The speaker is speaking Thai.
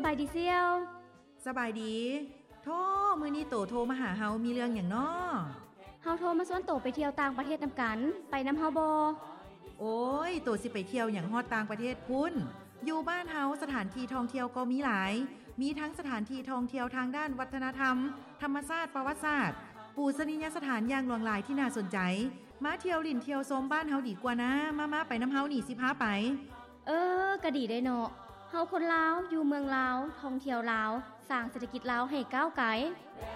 บายดีเซียวสบายดีโธ่มื้อนี้โตโทรมาหาเฮามีเรื่องหยังน้อเฮาโทรมาชวนโตไปเที่ยวต่างประเทศนำกันไปนำเฮาบ่โอ้ยโตสิไปเที่ยวหยังฮอดต่างประเทศพุ่นอยู่บ้านเฮาสถานที่ท่องเที่ยวก็มีหลายมีทั้งสถานที่ท่องเที่ยวทางด้านวัฒนธรรมธรรมชาติประวัติศาสตร์ปูชนียสถานอย่างหลวงหลายที่น่าสนใจมาเที่ยวลิ่นเที่ยวชมบ้านเฮาดีกว่านะมาไปนำเฮานี่สิพาไปก็ดีได้เนาะเฮาคนลาวอยู่เมืองลาวท่องเที่ยวลาวสร้างเศรษฐกิจลาวให้ก้าวไกล